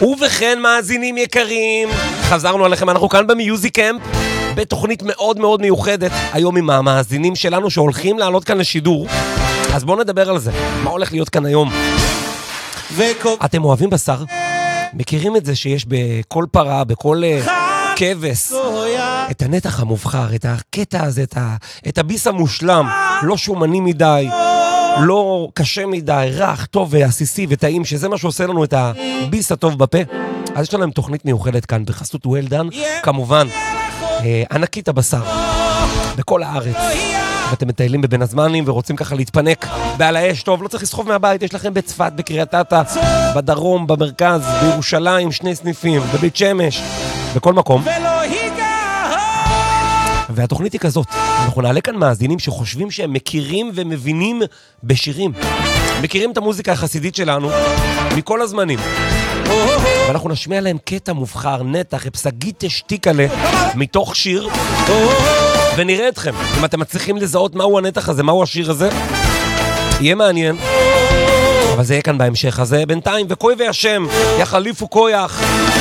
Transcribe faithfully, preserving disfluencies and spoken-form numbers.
ובכן מאזינים יקרים, חזרנו עליכם, אנחנו כאן במיוזיקאמפ בתוכנית מאוד מאוד מיוחדת היום עם המאזינים שלנו שהולכים לעלות כאן לשידור. אז בואו נדבר על זה, מה הולך להיות כאן היום. אתם אוהבים בשר? מכירים את זה שיש בכל פרה, בכל כבש, את הנתח המובחר, את הקטע הזה, את, ה... את הביס המושלם, לא שומני מדי, לא קשה מדי, רך, טוב ועסיסי וטעים, שזה מה שעושה לנו את הביס הטוב בפה. אז יש להם תוכנית מיוחדת כאן בחסות וולדן, כמובן, אה, ענקית הבשר, בכל הארץ. ואתם מטיילים בבין הזמנים ורוצים ככה להתפנק בעל האש, טוב, לא צריך לסחוב מהבית, יש לכם בצפת, בקריית אתא, בדרום, במרכז, בירושלים, שני סניפים, בבית שמש, בכל מקום. והתוכנית היא כזאת, אנחנו נעלה כאן מאזינים שחושבים שהם מכירים ומבינים בשירים. מכירים את המוזיקה החסידית שלנו מכל הזמנים. ואנחנו נשמיע להם קטע מובחר, נתח, פסגית שטיקלה, מתוך שיר. ונראה אתכם, אם אתם מצליחים לזהות מהו הנתח הזה, מהו השיר הזה. יהיה מעניין. אבל זה יהיה כאן בהמשך הזה. בינתיים, וכוי והשם, יחליפו כויח.